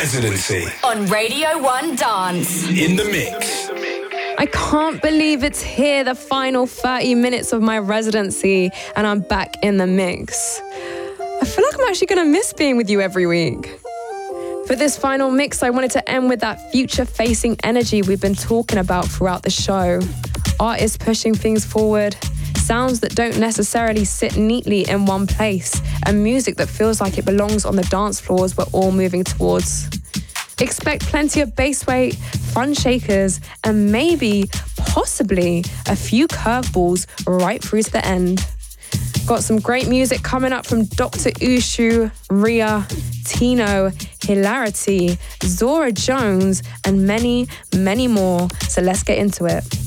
Residency on Radio 1 Dance. In the mix. I can't believe it's here, the final 30 minutes of my residency, and I'm back in the mix. I feel like I'm actually going to miss being with you every week. For this final mix, I wanted to end with that future-facing energy we've been talking about throughout the show. Artists pushing things forward, sounds that don't necessarily sit neatly in one place, and music that feels like it belongs on the dance floors we're all moving towards. Expect plenty of bass weight, fun shakers, and maybe, possibly, a few curveballs right through to the end. Got some great music coming up from Dr. Ushu, Ria, Tino, Hilarity, Zora Jones, and many, many more. So let's get into it.